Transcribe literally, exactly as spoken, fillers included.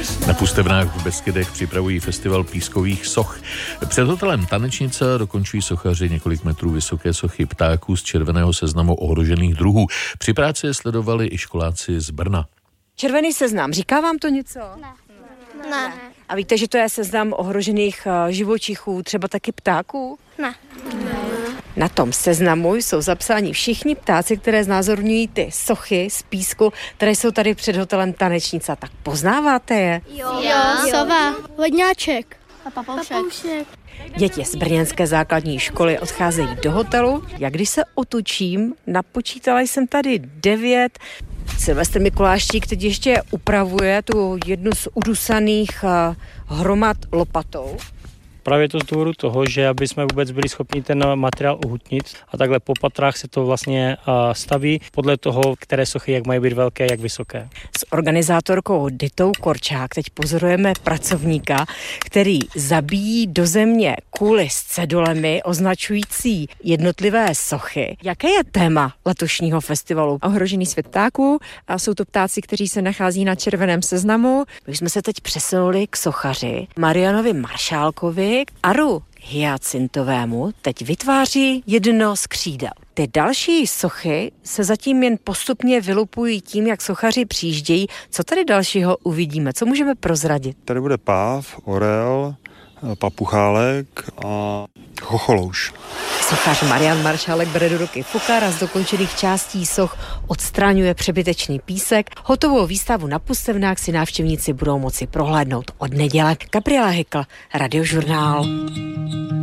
Na Pustevnách v Beskydech připravují festival pískových soch. Před hotelem Tanečnice dokončují sochaři několik metrů vysoké sochy ptáků z červeného seznamu ohrožených druhů. Při práci je sledovali i školáci z Brna. Červený seznam, říká vám to něco? Ne. Ne. A víte, že to je seznam ohrožených živočichů, třeba taky ptáků? Ne. Na tom seznamu jsou zapsáni všichni ptáci, které znázorňují ty sochy z písku, které jsou tady před hotelem Tanečnice. Tak poznáváte je? Jo, jo. Sova, vodňáček a papoušek. papoušek. Děti z brněnské základní školy odcházejí do hotelu. Jak když se otočím, napočítala jsem tady devět. Silvestr Mikuláštík teď ještě upravuje tu jednu z udusaných uh, hromad lopatou. Právě to z důvodu toho, že aby jsme vůbec byli schopni ten materiál uhutnit a takhle po patrách se to vlastně staví podle toho, které sochy jak mají být velké, jak vysoké. S organizátorkou Ditou Korčák teď pozorujeme pracovníka, který zabíjí do země kuly s cedulemi označující jednotlivé sochy. Jaké je téma letošního festivalu? Ohrožený svět ptáků a jsou to ptáci, kteří se nachází na červeném seznamu. My jsme se teď přesunuli k sochaři Marianovi Maršálkovi. Aru Hyacintovému teď vytváří jedno z křídel. Ty další sochy se zatím jen postupně vylupují tím, jak sochaři přijíždějí. Co tady dalšího uvidíme? Co můžeme prozradit? Tady bude páv, orel, papuchálek a chocholouš. Sochař Marian Maršálek bere do ruky fukar a z dokončených částí soch odstraňuje přebytečný písek. Hotovou výstavu na Pustevnách si návštěvníci budou moci prohlédnout od neděle. Gabriela Hykl, Radiožurnál.